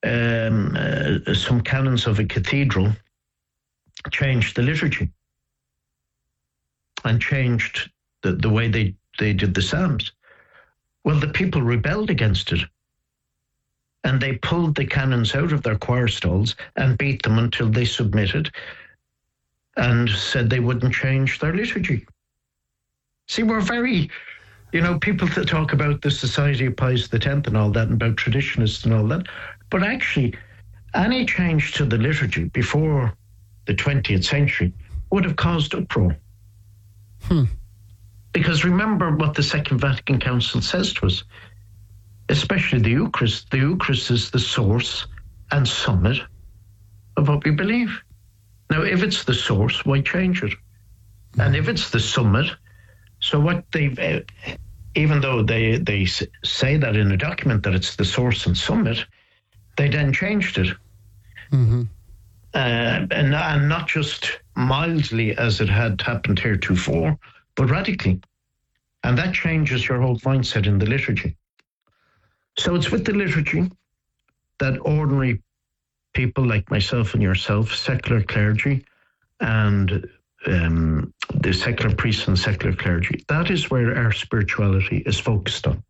some canons of a cathedral changed the liturgy and changed the way they did the psalms. Well, the people rebelled against it. And they pulled the canons out of their choir stalls and beat them until they submitted and said they wouldn't change their liturgy. See, we're very, people that talk about the Society of Pius X and all that, and about traditionists and all that. But actually, any change to the liturgy before the 20th century would have caused uproar. Because remember what the Second Vatican Council says to us, especially the Eucharist. The Eucharist is the source and summit of what we believe. Now, if it's the source, why change it? And if it's the summit, so what they've, even though they say that in a document that it's the source and summit, they then changed it. And not just mildly as it had happened heretofore, but radically. And that changes your whole mindset in the liturgy. So it's with the liturgy that ordinary people like myself and yourself, secular clergy, and the secular priests and secular clergy, that is where our spirituality is focused on,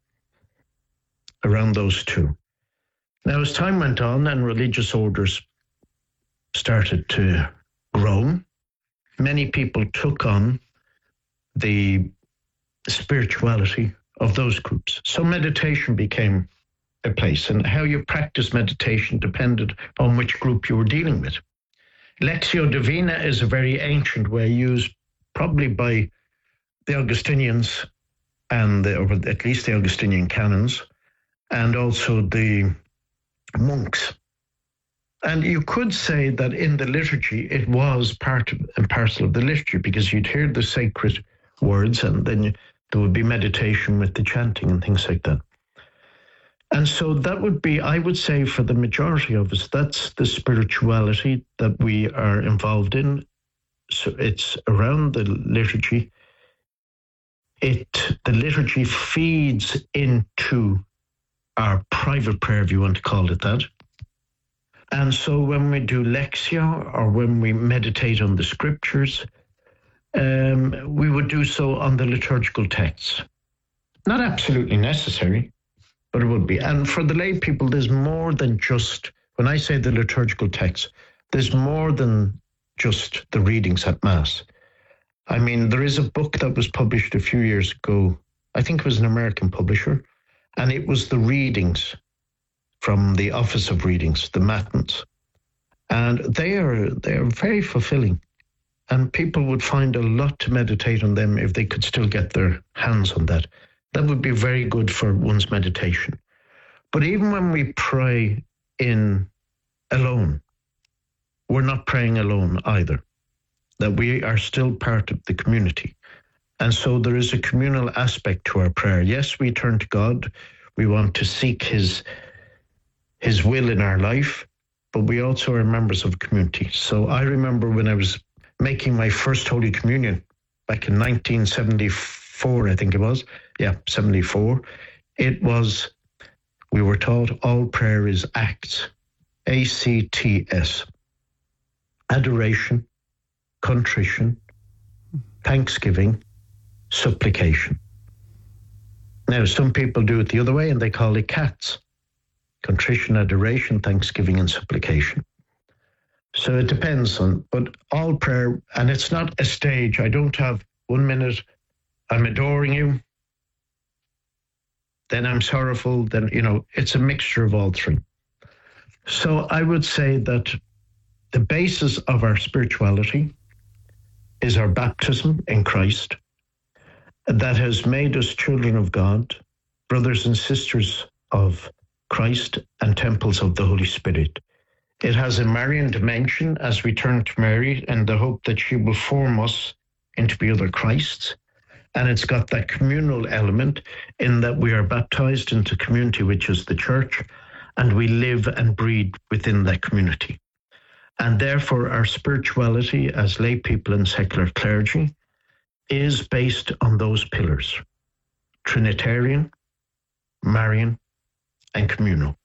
around those two. Now, as time went on and religious orders started to grow, many people took on the spirituality of those groups. So meditation became a place, and how you practice meditation depended on which group you were dealing with. Lectio Divina is a very ancient way used probably by the Augustinians or at least the Augustinian canons, and also the monks. And you could say that in the liturgy, it was part and parcel of the liturgy, because you'd hear the sacred words, and then there would be meditation with the chanting and things like that. And so that would be, I would say, for the majority of us, that's the spirituality that we are involved in. So it's around the liturgy. The liturgy feeds into our private prayer, if you want to call it that. And so when we do Lectio, or when we meditate on the scriptures, we would do so on the liturgical texts. Not absolutely necessary, but it would be. And for the lay people, there's more than just, when I say the liturgical text, there's more than just the readings at Mass. I mean, there is a book that was published a few years ago. I think it was an American publisher, and it was the readings from the Office of Readings, the Matins. And they are very fulfilling. And people would find a lot to meditate on them if they could still get their hands on that. That would be very good for one's meditation. But even when we pray in alone, we're not praying alone either. That we are still part of the community. And so there is a communal aspect to our prayer. Yes, we turn to God. We want to seek His will in our life, but we also are members of a community. So I remember when I was making my first Holy Communion back in 1974, I think it was. Yeah, 74. We were taught all prayer is acts, ACTS. Adoration, contrition, thanksgiving, supplication. Now, some people do it the other way and they call it CATS. Contrition, adoration, thanksgiving, and supplication. So it depends on, but all prayer, and it's not a stage. I don't have 1 minute, I'm adoring you, then I'm sorrowful, then, it's a mixture of all three. So I would say that the basis of our spirituality is our baptism in Christ that has made us children of God, brothers and sisters of Christ, and temples of the Holy Spirit. It has a Marian dimension as we turn to Mary in the hope that she will form us into the other Christs. And it's got that communal element in that we are baptized into community, which is the church, and we live and breathe within that community. And therefore, our spirituality as lay people and secular clergy is based on those pillars: Trinitarian, Marian, and communal.